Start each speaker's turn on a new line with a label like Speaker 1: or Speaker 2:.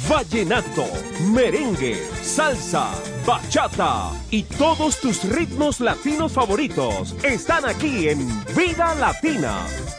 Speaker 1: vallenato, merengue, salsa, bachata y todos tus ritmos latinos favoritos están aquí en Vida Latina.